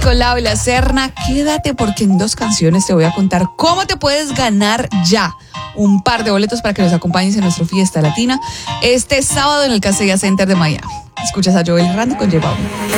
Nicolau y La Serna. Quédate porque en 2 canciones te voy a contar cómo te puedes ganar ya un par de boletos para que nos acompañes en nuestra fiesta latina este sábado en el Casella Center de Miami. Escuchas a Joel Randy con J Balvin.